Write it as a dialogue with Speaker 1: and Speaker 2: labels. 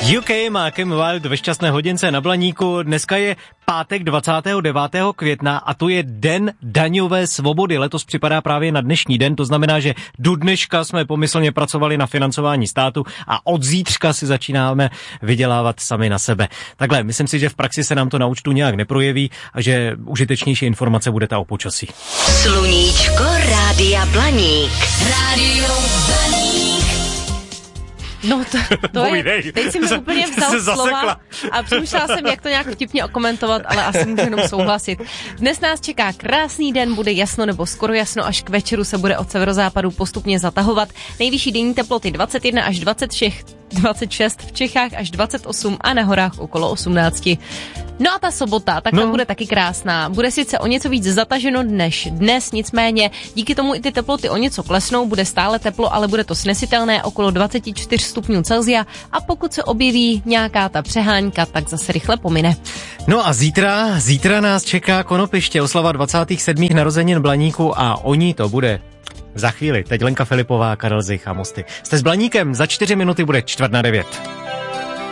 Speaker 1: UK má Kim Wilde ve šťastné hodince na Blaníku. Dneska je pátek 29. května a to je den daňové svobody. Letos připadá právě na dnešní den, to znamená, že do dneška jsme pomyslně pracovali na financování státu a od zítřka si začínáme vydělávat sami na sebe. Takhle, myslím si, že v praxi se nám to na účtu nějak neprojeví a že užitečnější informace bude ta o počasí.
Speaker 2: Sluníčko Rádia Blaník. Rádio Blaník.
Speaker 3: No to je, teď si mi úplně vzal slova a přemýšlela jsem, jak to nějak vtipně okomentovat, ale asi můžu jenom souhlasit. Dnes nás čeká krásný den, bude jasno nebo skoro jasno, až k večeru se bude od severozápadu postupně zatahovat. Nejvyšší denní teploty 21 až 26 v Čechách až 28 a na horách okolo 18. No a ta sobota, tak tam bude taky krásná. Bude sice o něco víc zataženo než dnes, nicméně díky tomu i ty teploty o něco klesnou, bude stále teplo, ale bude to snesitelné okolo 24 stupňů Celsia a pokud se objeví nějaká ta přehánka, tak zase rychle pomine.
Speaker 1: No a zítra nás čeká Konopiště, oslava 27. narozenin Blaníku a o ní to bude za chvíli. Teď Lenka Filipová, Karel Zich a Mosty. Jste s Blaníkem, za 4 minuty bude 8:45.